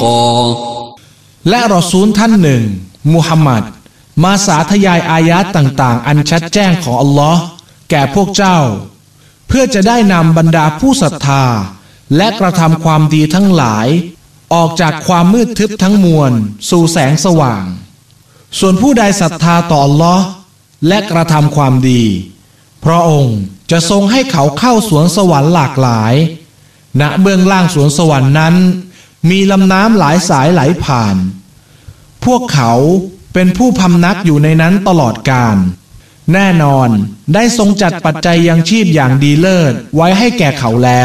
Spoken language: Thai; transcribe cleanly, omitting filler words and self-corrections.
حقا และรอซูลท่านหนึ่งมุฮัมมัดมาสาธยายอายะห์ต่างๆอันชัดแจ้งของอัลลอฮ์แก่พวกเจ้าเพื่อจะได้นำบรรดาผู้ศรัทธาและกระทำความดีทั้งหลายออกจากความมืดทึบทั้งมวลสู่แสงสว่างส่วนผู้ใดศรัทธาต่ออัลลอฮ์และกระทำความดีพระองค์จะทรงให้เขาเข้าสวนสวรรค์หลากหลายณเบื้องล่างสวนสวรรค์นั้นมีลำน้ำหลายสายไหลผ่านพวกเขาเป็นผู้พำนักอยู่ในนั้นตลอดกาลแน่นอนได้ทรงจัดปัจจัยยังชีพอย่างดีเลิศไว้ให้แก่เขาแล้ว